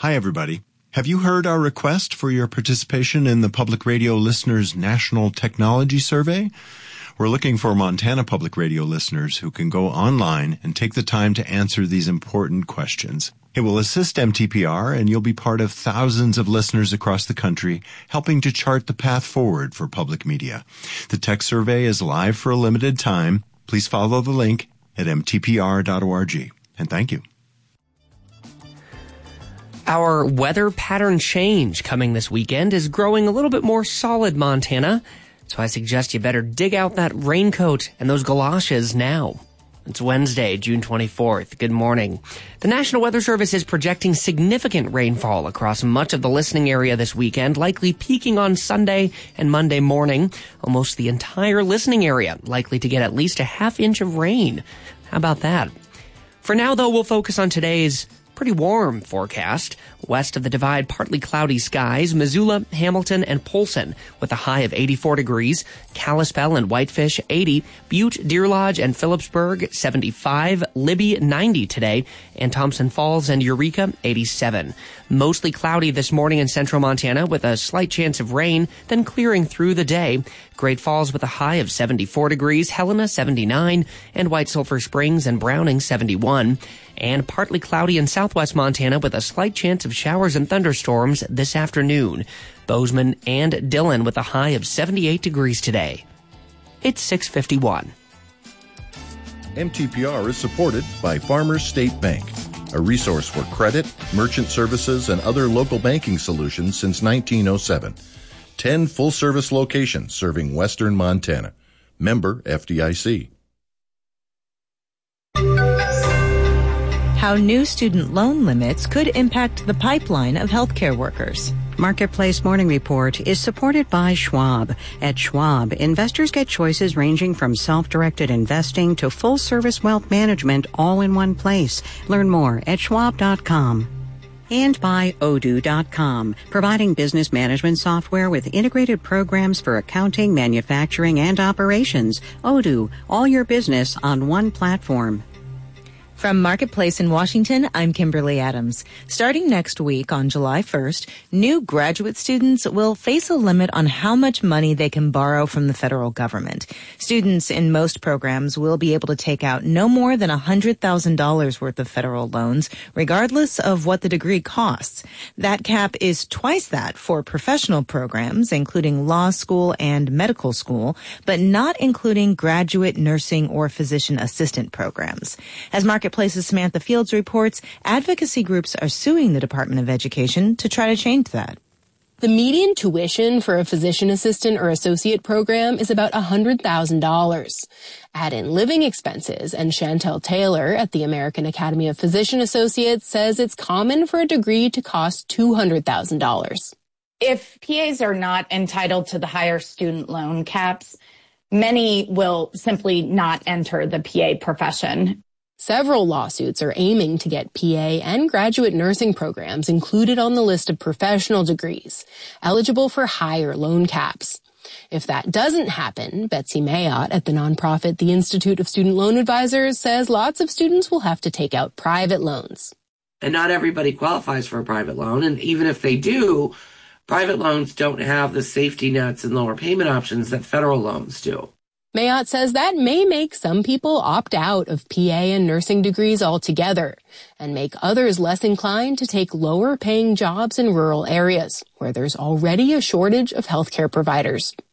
Hi, everybody. Have you heard our request for your participation in the Public Radio Listeners National Technology Survey? We're looking for Montana Public Radio listeners who can go online and take the time to answer these important questions. It will assist MTPR, and you'll be part of thousands of listeners across the country helping to chart the path forward for public media. The tech survey is live for a limited time. Please follow the link at mtpr.org. And thank you. Our weather pattern change coming this weekend is growing a little bit more solid, Montana. So I suggest you better dig out that raincoat and those galoshes now. It's Wednesday, June 24th. Good morning. The National Weather Service is projecting significant rainfall across much of the listening area this weekend, likely peaking on Sunday and Monday morning. Almost the entire listening area likely to get at least a half inch of rain. How about that? For now, though, we'll focus on today's pretty warm forecast. West of the Divide, partly cloudy skies. Missoula, Hamilton, and Polson with a high of 84 degrees. Kalispell and Whitefish, 80. Butte, Deer Lodge, and Phillipsburg, 75. Libby, 90 today. And Thompson Falls and Eureka, 87. Mostly cloudy this morning in central Montana with a slight chance of rain, then clearing through the day. Great Falls with a high of 74 degrees. Helena, 79. And White Sulphur Springs and Browning, 71. And partly cloudy in southwest Montana with a slight chance of showers and thunderstorms this afternoon. Bozeman and Dillon with a high of 78 degrees today. It's 6:51. MTPR is supported by Farmers State Bank, a resource for credit, merchant services, and other local banking solutions since 1907. 10 full-service locations serving western Montana. Member FDIC. How new student loan limits could impact the pipeline of healthcare workers. Marketplace Morning Report is supported by Schwab. At Schwab, investors get choices ranging from self-directed investing to full-service wealth management all in one place. Learn more at schwab.com. And by Odoo.com, providing business management software with integrated programs for accounting, manufacturing, and operations. Odoo, all your business on one platform. From Marketplace in Washington, I'm Kimberly Adams. Starting next week on July 1st, new graduate students will face a limit on how much money they can borrow from the federal government. Students in most programs will be able to take out no more than $100,000 worth of federal loans, regardless of what the degree costs. That cap is twice that for professional programs, including law school and medical school, but not including graduate nursing or physician assistant programs. As Marketplace's Samantha Fields reports, advocacy groups are suing the Department of Education to try to change that. The median tuition for a physician assistant or associate program is about $100,000. Add in living expenses, and Chantel Taylor at the American Academy of Physician Associates says it's common for a degree to cost $200,000. If PAs are not entitled to the higher student loan caps, many will simply not enter the PA profession. Several lawsuits are aiming to get PA and graduate nursing programs included on the list of professional degrees, eligible for higher loan caps. If that doesn't happen, Betsy Mayotte at the nonprofit The Institute of Student Loan Advisors says lots of students will have to take out private loans. And not everybody qualifies for a private loan, and even if they do, private loans don't have the safety nets and lower payment options that federal loans do. Mayotte says that may make some people opt out of PA and nursing degrees altogether and make others less inclined to take lower-paying jobs in rural areas where there's already a shortage of healthcare providers.